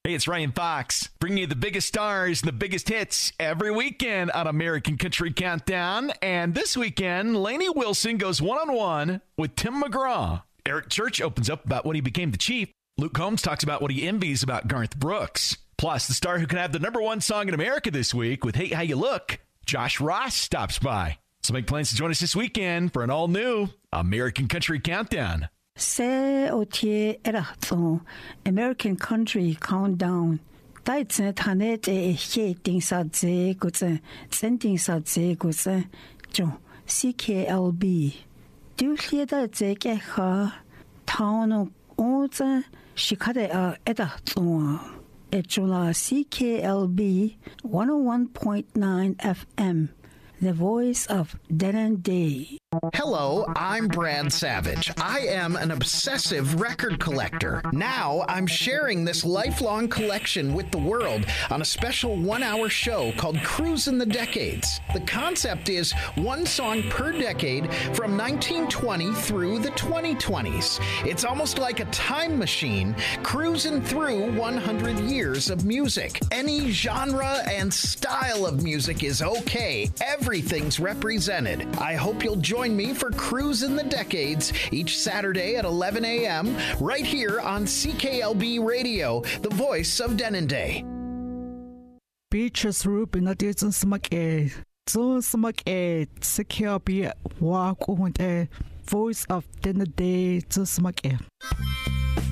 Hey, it's Ryan Fox, bringing you the biggest stars and the biggest hits every weekend on American Country Countdown. And this weekend, Lainey Wilson goes one-on-one with Tim McGraw. Eric Church opens up about when he became the Chief. Luke Combs talks about what he envies about Garth Brooks. Plus, the star who can have the #1 song in America this week with Hate How You Look, Josh Ross, stops by. So make plans to join us this weekend for an all-new American Country Countdown. Se otie erato American Country Countdown. Daitse tanet he ting sa ze gutse sending sa ze gutse jo CKLB. Du hlieda ze ke ha town oze shikade erato. Echula CKLB 101.9 FM. The voice of Denendeh. Hello, I'm Brad Savage. I am an obsessive record collector. Now I'm sharing this lifelong collection with the world on a special 1-hour show called Cruisin' the Decades. The concept is one song per decade from 1920 through the 2020s. It's almost like a time machine cruising through 100 years of music. Any genre and style of music is okay. Everything's represented. I hope you'll join me for Cruisin' the Decades each Saturday at 11 a.m. right here on CKLB Radio, the voice of Denendeh. Beaches Rubin at Ditson Smake, so Smake, CKLB walk on a voice of Denendeh to Smake.